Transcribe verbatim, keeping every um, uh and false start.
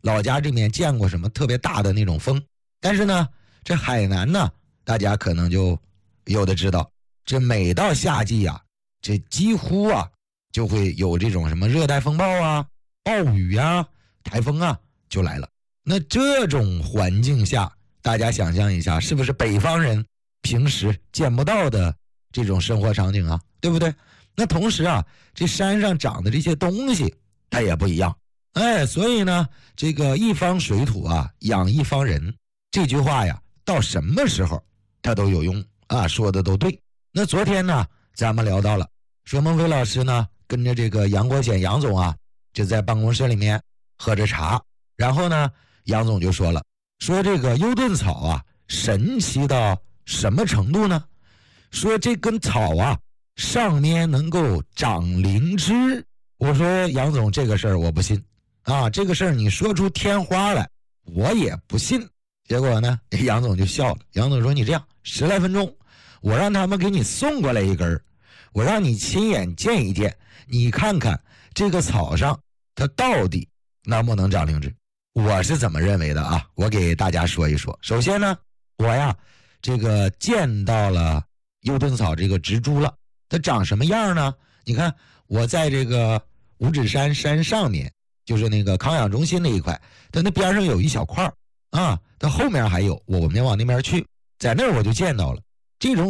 老家这边见过什么特别大的那种风。但是呢，这海南呢，大家可能就有的知道，这每到夏季啊，这几乎啊就会有这种什么热带风暴啊、暴雨啊、台风啊就来了。那这种环境下，大家想象一下，是不是北方人平时见不到的这种生活场景啊，对不对？那同时啊，这山上长的这些东西它也不一样。哎，所以呢，这个一方水土啊，养一方人，这句话呀，到什么时候它都有用啊，说的都对。那昨天呢，咱们聊到了，说孟非老师呢跟着这个杨国显杨总啊，就在办公室里面喝着茶，然后呢，杨总就说了，说这个优盾草啊，神奇到什么程度呢？说这根草啊，上面能够长灵芝。我说杨总，这个事儿我不信啊，这个事儿你说出天花来，我也不信。结果呢，杨总就笑了。杨总说，你这样十来分钟，我让他们给你送过来一根，我让你亲眼见一见，你看看这个草上它到底能不能长灵芝。我是怎么认为的啊？我给大家说一说。首先呢，我呀这个见到了优盾草这个植株了，它长什么样呢？你看我在这个五指山山上面，就是那个康养中心那一块，它那边上有一小块啊，它后面还有，我们要往那边去，在那儿我就见到了这种